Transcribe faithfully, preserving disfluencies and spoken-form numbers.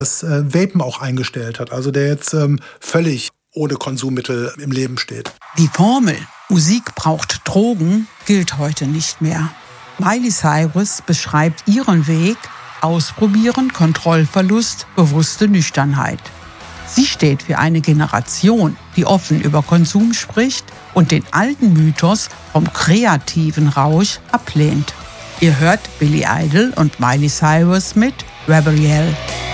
das äh, Vapen auch eingestellt hat. Also der jetzt ähm, völlig ohne Konsummittel im Leben steht. Die Formel Musik braucht Drogen gilt heute nicht mehr. Miley Cyrus beschreibt ihren Weg: Ausprobieren, Kontrollverlust, bewusste Nüchternheit. Sie steht für eine Generation, die offen über Konsum spricht und den alten Mythos vom kreativen Rausch ablehnt. Ihr hört Billy Idol und Miley Cyrus mit Rebel Yell.